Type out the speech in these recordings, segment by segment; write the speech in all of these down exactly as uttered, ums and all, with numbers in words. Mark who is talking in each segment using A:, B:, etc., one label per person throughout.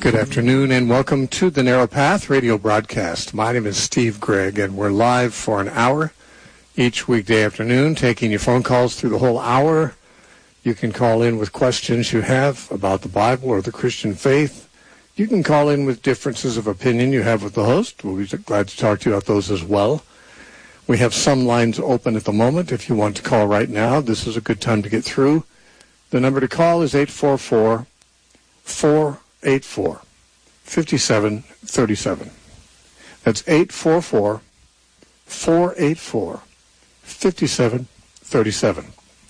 A: Good afternoon and welcome to the Narrow Path radio broadcast. My name is Steve Gregg and we're live for an hour each weekday afternoon, taking your phone calls through the whole hour. You can call in with questions you have about the Bible or the Christian faith. You can call in with differences of opinion you have with the host. We'll be glad to talk to you about those as well. We have some lines open at the moment. If you want to call right now, this is a good time to get through. The number to call is eight four four, four eight four, five seven three seven. That's eight four four, four eight four, five seven three seven.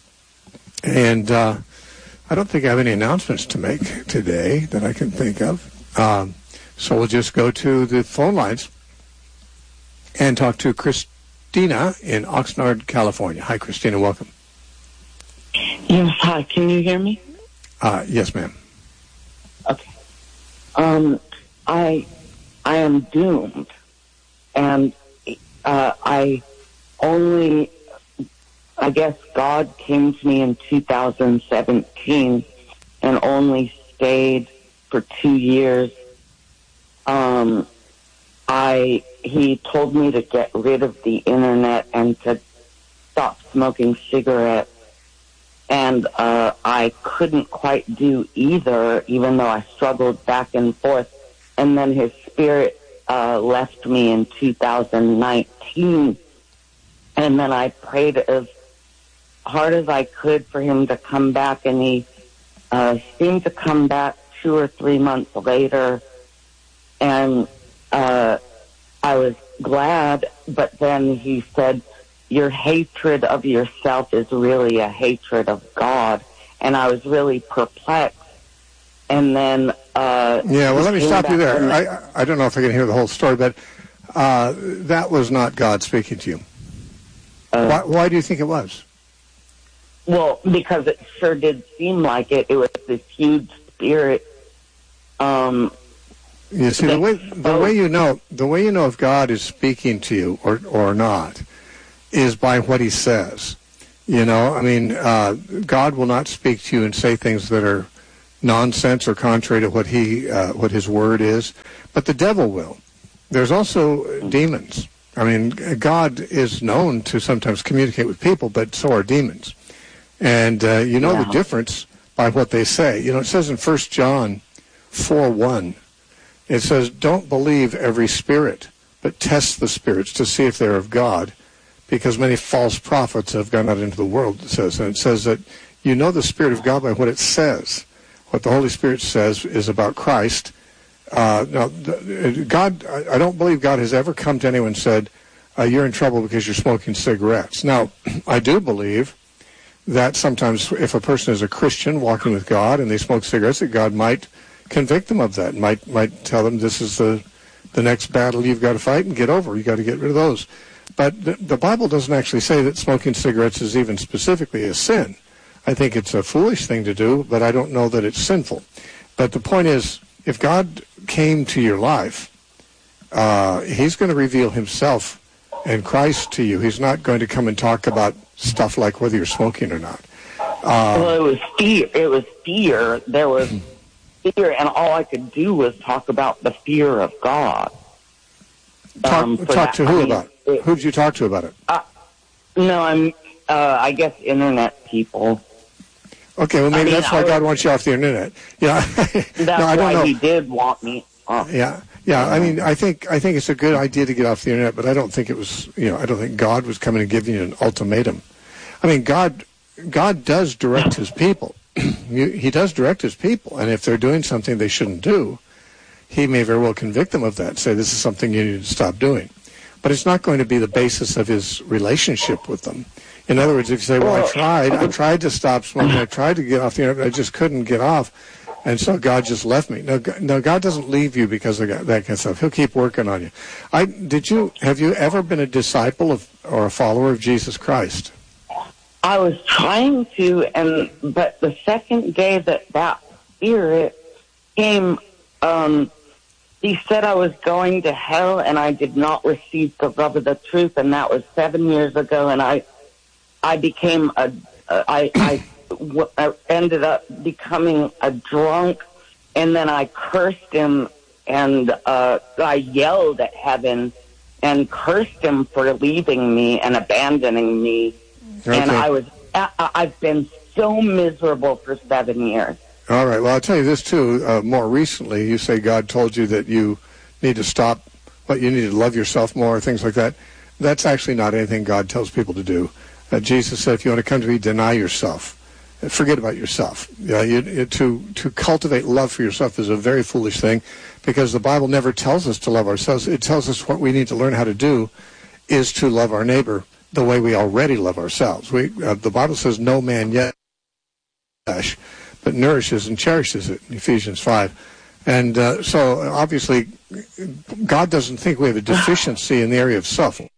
A: And uh, I don't think I have any announcements to make today that I can think of. Um, so we'll just go to the phone lines and talk to Christina in Oxnard, California. Hi, Christina. Welcome.
B: Yes, hi. Can you hear me?
A: Uh, yes, ma'am.
B: Okay. Um, I, I am doomed, and uh, I only, I guess God came to me in two thousand seventeen and only stayed for two years. Um, I, he told me to get rid of the internet and to stop smoking cigarettes. And uh, I couldn't quite do either, even though I struggled back and forth. And then his spirit uh, left me in two thousand nineteen. And then I prayed as hard as I could for him to come back. And he uh, seemed to come back two or three months later. And uh, I was glad, but then he said, your hatred of yourself is really a hatred of God. And I was really perplexed. And then... Uh,
A: yeah, well, let me stop you there. I, I don't know if I can hear the whole story, but uh, that was not God speaking to you. Uh, why, why do you think it was?
B: Well, because it sure did seem like it. It was this huge spirit. Um,
A: you see, the way, the way you know, the way you know if God is speaking to you or, or not is by what he says. You know, I mean, uh, God will not speak to you and say things that are nonsense or contrary to what he, uh, what his word is, but the devil will. There's also demons. I mean, God is known to sometimes communicate with people, but so are demons. And uh, you know yeah. the difference by what they say. You know, it says in First John four one, it says, don't believe every spirit, but test the spirits to see if they're of God, because many false prophets have gone out into the world, it says. And it says that you know the Spirit of God by what it says. What the Holy Spirit says is about Christ. Uh, now, God, I don't believe God has ever come to anyone and said, uh, you're in trouble because you're smoking cigarettes. Now, I do believe that sometimes if a person is a Christian walking with God and they smoke cigarettes, that God might convict them of that, might might tell them this is the, the next battle you've got to fight and get over. You've got to get rid of those. But the, the Bible doesn't actually say that smoking cigarettes is even specifically a sin. I think it's a foolish thing to do, but I don't know that it's sinful. But the point is, if God came to your life, uh, he's going to reveal himself and Christ to you. He's not going to come and talk about stuff like whether you're smoking or not. Uh,
B: well, it was fear. It was fear. There was fear, and all I could do was talk about the fear of God.
A: Talk,
B: um,
A: talk
B: that,
A: to who
B: I mean,
A: about it? Who did you talk to about it?
B: Uh, no, I'm, uh, I guess, internet people.
A: Okay, well, maybe
B: I mean,
A: that's why
B: was,
A: God wants you off the internet. Yeah,
B: that's
A: no, I don't
B: why
A: know.
B: he did want me off.
A: Yeah, yeah. I mean, I think I think it's a good idea to get off the internet, but I don't think it was. You know, I don't think God was coming and giving you an ultimatum. I mean, God, God does direct his people. He does direct his people, and if they're doing something they shouldn't do, he may very well convict them of that and say, this is something you need to stop doing. But it's not going to be the basis of his relationship with them. In other words, if you say, well, I tried, I tried to stop smoking, I tried to get off the internet, but I just couldn't get off, and so God just left me. No, no, God doesn't leave you because of that kind of stuff. He'll keep working on you. I did you have you ever been a disciple of or a follower of Jesus Christ?
B: I was trying to, and but the second day that that spirit came, um, he said I was going to hell, and I did not receive the love of the truth, and that was seven years ago, and I, I became a, I, I, w- I ended up becoming a drunk, and then I cursed him, and uh, I yelled at heaven and cursed him for leaving me and abandoning me. Okay. And I was, I, I've been so miserable for seven years.
A: All right. Well, I'll tell you this, too. Uh, more recently, you say God told you that you need to stop, what you need to love yourself more, things like that. That's actually not anything God tells people to do. Uh, Jesus said, if you want to come to me, deny yourself. Forget about yourself. Yeah, you, you, to to cultivate love for yourself is a very foolish thing, because the Bible never tells us to love ourselves. It tells us what we need to learn how to do is to love our neighbor the way we already love ourselves. We uh, the Bible says, no man yet but nourishes and cherishes it, in Ephesians five. And uh, so, obviously, God doesn't think we have a deficiency in the area of self.